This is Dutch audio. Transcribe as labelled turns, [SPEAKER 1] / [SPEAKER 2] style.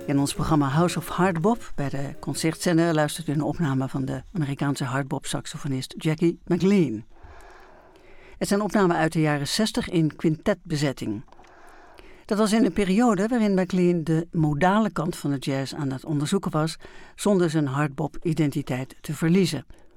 [SPEAKER 1] In ons programma House of Hardbop bij de Concertzender luistert u een opname van de Amerikaanse hardbop-saxofonist Jackie McLean. Het zijn opnamen uit de jaren 60 in quintetbezetting. Dat was in een periode waarin McLean de modale kant van de jazz aan het onderzoeken was, zonder zijn hardbop-identiteit te verliezen.